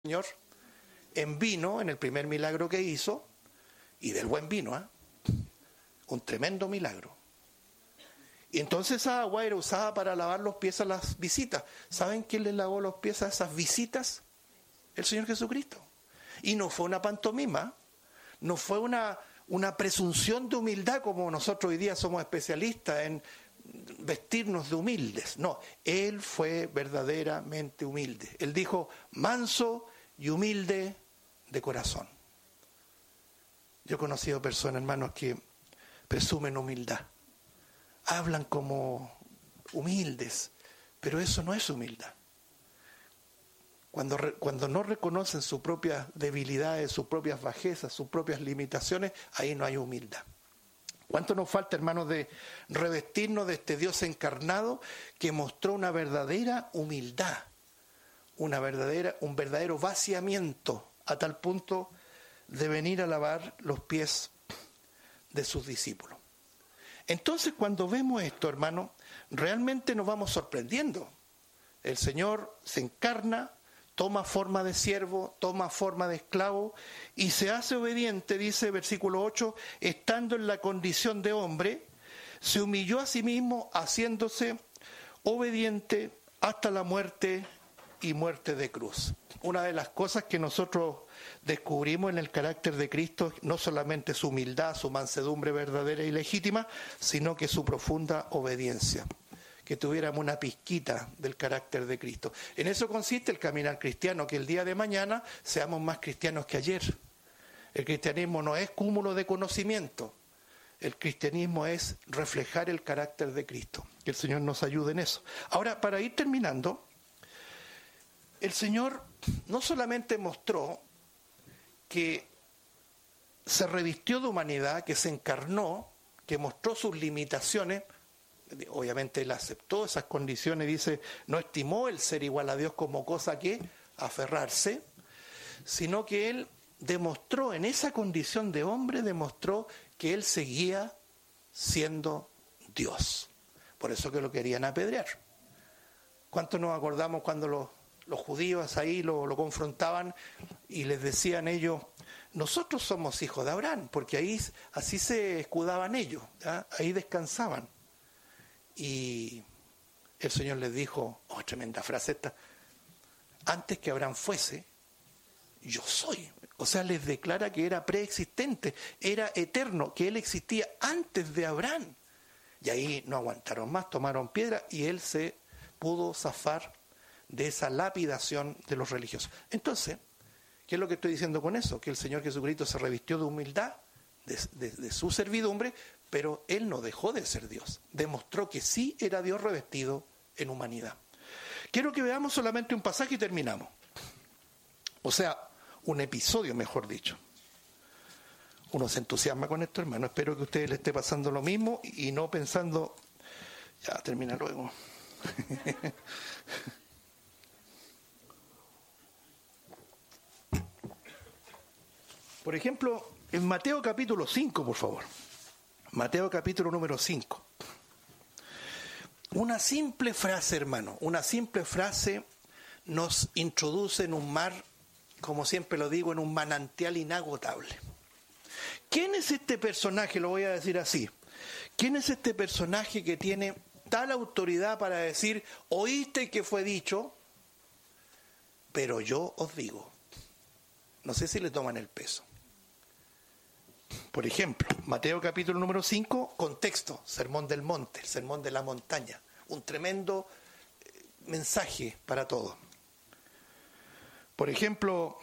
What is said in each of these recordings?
Señor en vino, en el primer milagro que hizo, y del buen vino, un tremendo milagro. Y entonces esa agua era usada para lavar los pies a las visitas. ¿Saben quién le lavó los pies a esas visitas? El Señor Jesucristo. Y no fue una pantomima, no fue una presunción de humildad como nosotros hoy día somos especialistas en vestirnos de humildes. No, Él fue verdaderamente humilde. Él dijo, manso y humilde de corazón. Yo he conocido personas, hermanos, que presumen humildad. Hablan como humildes, pero eso no es humildad. Cuando no reconocen sus propias debilidades, sus propias bajezas, sus propias limitaciones, ahí no hay humildad. ¿Cuánto nos falta, hermanos, de revestirnos de este Dios encarnado que mostró una verdadera humildad, un verdadero vaciamiento, a tal punto de venir a lavar los pies de sus discípulos? Entonces, cuando vemos esto, hermanos, realmente nos vamos sorprendiendo. El Señor se encarna, toma forma de siervo, toma forma de esclavo y se hace obediente, dice versículo 8, estando en la condición de hombre, se humilló a sí mismo, haciéndose obediente hasta la muerte y muerte de cruz. Una de las cosas que nosotros descubrimos en el carácter de Cristo, no solamente su humildad, su mansedumbre verdadera y legítima, sino que su profunda obediencia. Que tuviéramos una pizquita del carácter de Cristo. En eso consiste el caminar cristiano, que el día de mañana seamos más cristianos que ayer. El cristianismo no es cúmulo de conocimiento, el cristianismo es reflejar el carácter de Cristo. Que el Señor nos ayude en eso. Ahora, para ir terminando, el Señor no solamente mostró que se revistió de humanidad, que se encarnó, que mostró sus limitaciones. Obviamente Él aceptó esas condiciones, dice, no estimó el ser igual a Dios como cosa que aferrarse, sino que Él demostró, en esa condición de hombre, demostró que Él seguía siendo Dios. Por eso que lo querían apedrear. ¿Cuánto nos acordamos cuando los judíos ahí lo confrontaban y les decían ellos, nosotros somos hijos de Abraham, porque ahí así se escudaban ellos, ¿ya? Ahí descansaban. Y el Señor les dijo, tremenda frase esta, antes que Abraham fuese, yo soy. O sea, les declara que era preexistente, era eterno, que Él existía antes de Abraham. Y ahí no aguantaron más, tomaron piedra y Él se pudo zafar de esa lapidación de los religiosos. Entonces, ¿qué es lo que estoy diciendo con eso? Que el Señor Jesucristo se revistió de humildad, de su servidumbre, pero Él no dejó de ser Dios. Demostró que sí era Dios revestido en humanidad. Quiero que veamos solamente un pasaje y terminamos. O sea, un episodio, mejor dicho. Uno se entusiasma con esto, hermano. Espero que a ustedes les esté pasando lo mismo y no pensando, ya termina luego. Por ejemplo, en Mateo capítulo 5, por favor. Mateo capítulo número 5. Una simple frase, hermano, una simple frase nos introduce en un mar, como siempre lo digo, en un manantial inagotable. ¿Quién es este personaje? Lo voy a decir así. ¿Quién es este personaje que tiene tal autoridad para decir, oíste que fue dicho, pero yo os digo? No sé si le toman el peso. Por ejemplo, Mateo capítulo número 5, contexto, Sermón del Monte, el Sermón de la Montaña, un tremendo mensaje para todos. Por ejemplo,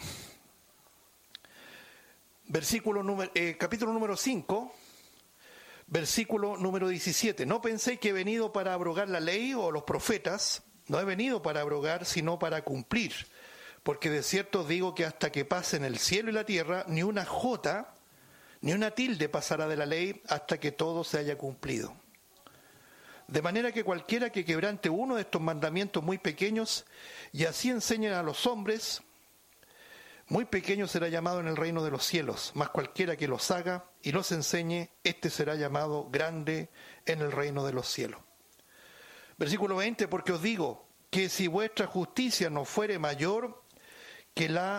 capítulo número 5, versículo número 17, no penséis que he venido para abrogar la ley o los profetas, no he venido para abrogar, sino para cumplir, porque de cierto os digo que hasta que pasen el cielo y la tierra, ni una jota, ni una tilde pasará de la ley hasta que todo se haya cumplido. De manera que cualquiera que quebrante uno de estos mandamientos muy pequeños y así enseñen a los hombres, muy pequeño será llamado en el reino de los cielos, mas cualquiera que los haga y los enseñe, éste será llamado grande en el reino de los cielos. Versículo 20, porque os digo que si vuestra justicia no fuere mayor que la